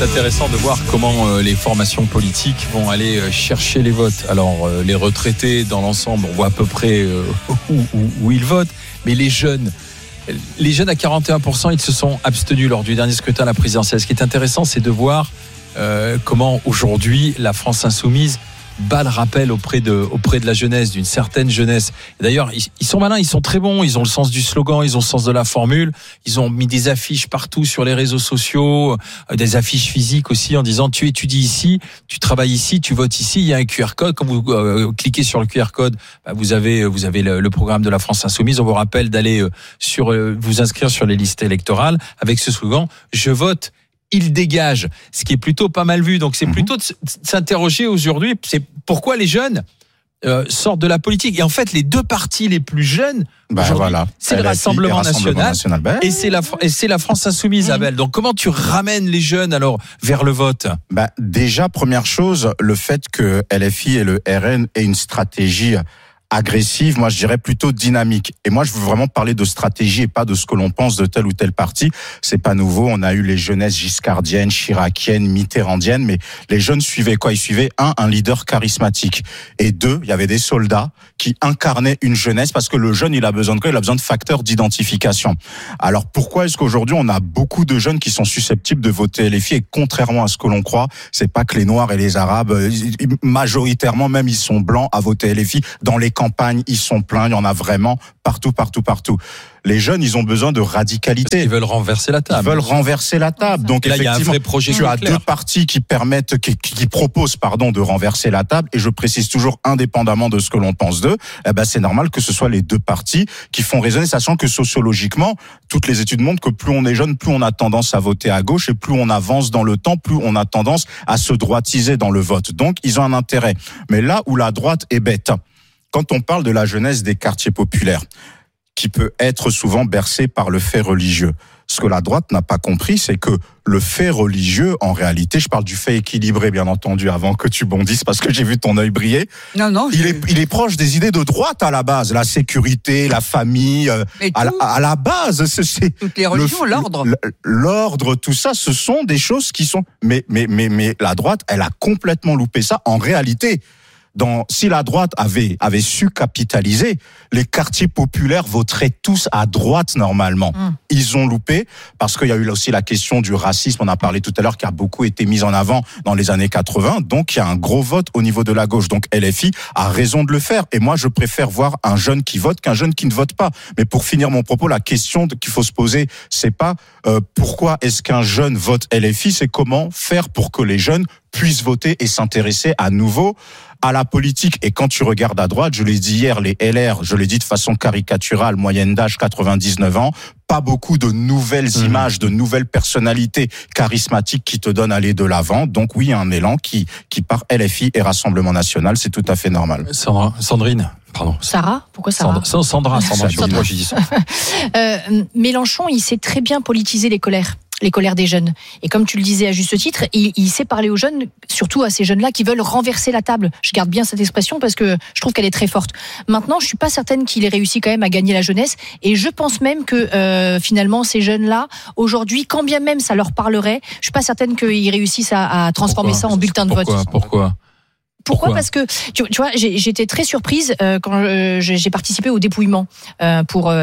C'est intéressant de voir comment les formations politiques vont aller chercher les votes. Alors, les retraités, dans l'ensemble, on voit à peu près où ils votent. Mais les jeunes à 41%, ils se sont abstenus lors du dernier scrutin à la présidentielle. Ce qui est intéressant, c'est de voir comment aujourd'hui la France insoumise bat le rappel auprès de la jeunesse, d'une certaine jeunesse. Et d'ailleurs, ils sont malins, ils sont très bons, ils ont le sens du slogan, ils ont le sens de la formule, ils ont mis des affiches partout sur les réseaux sociaux, des affiches physiques aussi en disant tu étudies ici, tu travailles ici, tu votes ici, il y a un QR code, quand vous cliquez sur le QR code, vous avez le programme de la France insoumise, on vous rappelle d'aller vous inscrire sur les listes électorales avec ce slogan je vote. Il dégage, ce qui est plutôt pas mal vu. Donc c'est plutôt de s'interroger aujourd'hui, c'est pourquoi les jeunes sortent de la politique. Et en fait, les deux partis les plus jeunes, c'est le Rassemblement national et c'est la France insoumise, Abel. Donc comment tu ramènes les jeunes alors vers le vote ? Déjà, première chose, le fait que LFI et le RN aient une stratégie agressive, moi je dirais plutôt dynamique. Et moi je veux vraiment parler de stratégie et pas de ce que l'on pense de tel ou tel parti. C'est pas nouveau, on a eu les jeunesses giscardiennes, chiraciennes, mitterrandiennes, mais les jeunes suivaient quoi ? Ils suivaient un leader charismatique. Et deux, il y avait des soldats qui incarnaient une jeunesse parce que le jeune, il a besoin de quoi ? Il a besoin de facteurs d'identification. Alors pourquoi est-ce qu'aujourd'hui on a beaucoup de jeunes qui sont susceptibles de voter LFI et contrairement à ce que l'on croit, c'est pas que les Noirs et les Arabes, majoritairement même ils sont blancs à voter LFI. Dans les campagnes, ils sont pleins, il y en a vraiment partout. Les jeunes, ils ont besoin de radicalité. Parce qu'ils veulent renverser la table. Ils veulent renverser la table. Donc là, il y a un vrai projet. Tu as deux partis qui proposent, de renverser la table. Et je précise toujours, indépendamment de ce que l'on pense d'eux, c'est normal que ce soit les deux partis qui font résonner, sachant que sociologiquement, toutes les études montrent que plus on est jeune, plus on a tendance à voter à gauche et plus on avance dans le temps, plus on a tendance à se droitiser dans le vote. Donc, ils ont un intérêt. Mais là où la droite est bête, quand on parle de la jeunesse des quartiers populaires, qui peut être souvent bercée par le fait religieux, ce que la droite n'a pas compris, c'est que le fait religieux, en réalité, je parle du fait équilibré, bien entendu, avant que tu bondisses, parce que j'ai vu ton œil briller. Non, il est proche des idées de droite à la base, la sécurité, la famille, à la base, c'est toutes les religions, l'ordre, tout ça, ce sont des choses qui sont, mais la droite, elle a complètement loupé ça. En réalité, si la droite avait su capitaliser, les quartiers populaires voteraient tous à droite normalement. Ils ont loupé parce qu'il y a eu aussi la question du racisme, on a parlé tout à l'heure, qui a beaucoup été mise en avant dans les années 80. Donc il y a un gros vote au niveau de la gauche. Donc LFI a raison de le faire. Et moi je préfère voir un jeune qui vote qu'un jeune qui ne vote pas. Mais pour finir mon propos, la question qu'il faut se poser, c'est pas pourquoi est-ce qu'un jeune vote LFI, c'est comment faire pour que les jeunes puissent voter et s'intéresser à nouveau à la politique. Et quand tu regardes à droite, je l'ai dit hier, les LR, je l'ai dit de façon caricaturale, moyenne d'âge 99 ans, pas beaucoup de nouvelles images, de nouvelles personnalités charismatiques qui te donnent à aller de l'avant. Donc oui, un élan qui part LFI et Rassemblement National, c'est tout à fait normal. Sandrine. Pardon. Sarah ? Pourquoi Sarah ? Sandra, moi je dis ça. Mélenchon, il sait très bien politiser les colères des jeunes. Et comme tu le disais à juste titre, il sait parler aux jeunes, surtout à ces jeunes-là qui veulent renverser la table. Je garde bien cette expression parce que je trouve qu'elle est très forte. Maintenant, je suis pas certaine qu'il ait réussi quand même à gagner la jeunesse. Et je pense même que finalement, ces jeunes-là, aujourd'hui, quand bien même ça leur parlerait, je suis pas certaine qu'ils réussissent à transformer ça en bulletin de vote. Pourquoi ? Parce que tu vois, j'étais très surprise quand j'ai participé au dépouillement pour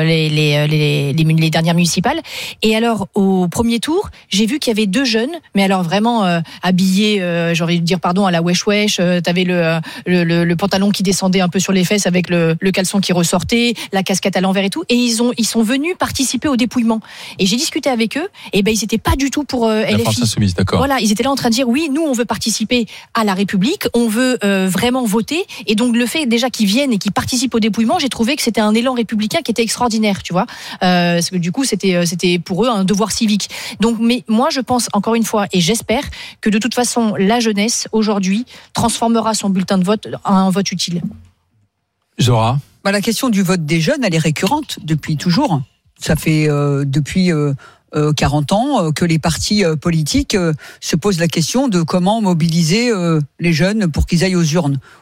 les dernières municipales. Et alors au premier tour, j'ai vu qu'il y avait deux jeunes, mais alors vraiment habillés, j'ai envie de dire à la wesh wesh. T'avais le pantalon qui descendait un peu sur les fesses avec le caleçon qui ressortait, la casquette à l'envers et tout. Et ils sont venus participer au dépouillement. Et j'ai discuté avec eux. Et ils étaient pas du tout pour LFI. La France insoumise, d'accord. Voilà, ils étaient là en train de dire oui, nous on veut participer à la République, on veut vraiment voter. Et donc le fait déjà qu'ils viennent et qu'ils participent au dépouillement, j'ai trouvé que c'était un élan républicain qui était extraordinaire, tu vois. Parce que du coup c'était pour eux un devoir civique. Donc mais moi je pense encore une fois et j'espère que de toute façon la jeunesse aujourd'hui transformera son bulletin de vote en un vote utile. Zora. La question du vote des jeunes, elle est récurrente depuis toujours. Ça fait depuis 40 ans que les partis politiques se posent la question de comment mobiliser les jeunes pour qu'ils aillent aux urnes.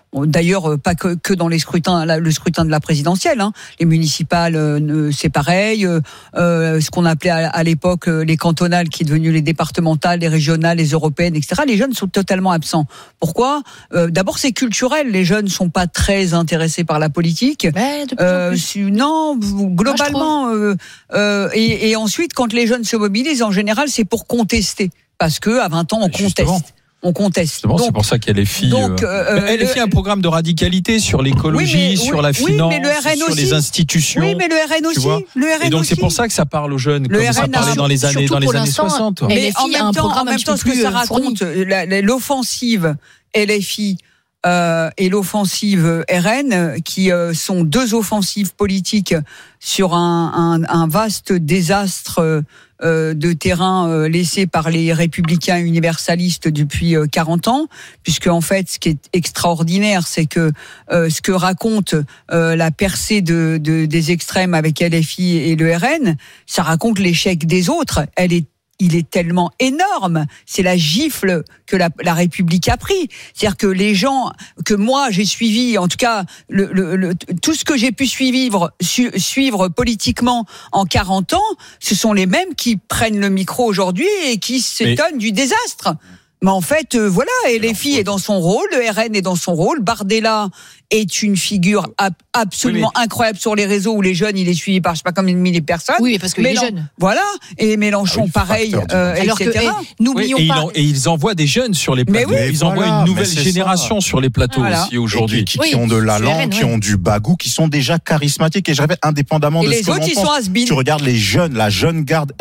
D'ailleurs, pas que dans les scrutins, le scrutin de la présidentielle. Les municipales, c'est pareil. Ce qu'on appelait à l'époque les cantonales, qui est devenu les départementales, les régionales, les européennes, etc. Les jeunes sont totalement absents. Pourquoi ? D'abord, c'est culturel. Les jeunes sont pas très intéressés par la politique. Non, globalement. Et ensuite, quand les jeunes se mobilisent, en général, c'est pour contester. Parce que à 20 ans, on conteste. On conteste. Justement, c'est pour ça qu'il y a LFI. LFI a un programme de radicalité sur l'écologie, sur la finance, sur les institutions. Oui, mais le RN aussi. Et donc c'est pour ça que ça parle aux jeunes, comme ça parlait dans les années 60. Mais en même temps, ce que ça raconte, l'offensive LFI et l'offensive RN, qui sont deux offensives politiques sur un vaste désastre de terrain laissé par les républicains universalistes depuis 40 ans, puisque en fait, ce qui est extraordinaire, c'est que ce que raconte la percée des extrêmes avec LFI et le RN, ça raconte l'échec des autres. Il est tellement énorme, c'est la gifle que la République a pris. C'est-à-dire que les gens que moi j'ai suivis, en tout cas tout ce que j'ai pu suivre politiquement en 40 ans, ce sont les mêmes qui prennent le micro aujourd'hui et qui s'étonnent du désastre. Mais en fait, voilà, LFI est dans son rôle, le RN est dans son rôle, Bardella est une figure absolument incroyable sur les réseaux où les jeunes, il est suivi par je sais pas combien de milliers de personnes. Oui, parce que les jeunes. Voilà, et Mélenchon pareil, alors etc. N'oublions pas. Et ils envoient des jeunes sur les plateaux. Ils envoient une nouvelle génération sur les plateaux aussi aujourd'hui. Qui ont de l'allant, qui ont du bagou, qui sont déjà charismatiques. Et je répète, indépendamment de ce que l'on pense. Les autres, ils sont has-been. Tu regardes les jeunes, la jeune garde